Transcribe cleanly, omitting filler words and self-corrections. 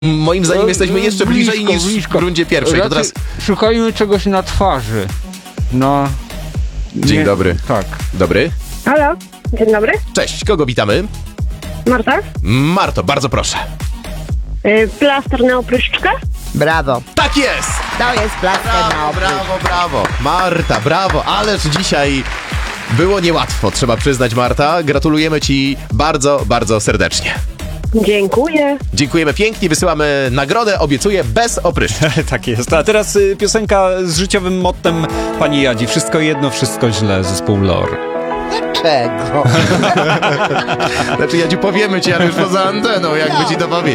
Moim zdaniem jesteśmy jeszcze bliżej niż w rundzie pierwszej. To teraz... Szukajmy czegoś na twarzy. Dzień dobry. Tak. Dobry. Halo, dzień dobry. Cześć, kogo witamy? Marta? Marto, bardzo proszę. Plaster na opryszczkę? Brawo. Tak jest! To jest plaster na Brawo, opryszczkę. brawo, brawo. Marta, brawo, ależ dzisiaj było niełatwo, trzeba przyznać, Marta. Gratulujemy ci bardzo, bardzo serdecznie. Dziękuję. Dziękujemy pięknie, wysyłamy nagrodę, obiecuję, bez opryszczki. Tak jest. A teraz piosenka z życiowym mottem pani Jadzi. Wszystko jedno, wszystko źle. Zespół Lore. Czego? Znaczy, Jadziu, powiemy ci, ale już poza anteną, jakby ci to powiedzieć.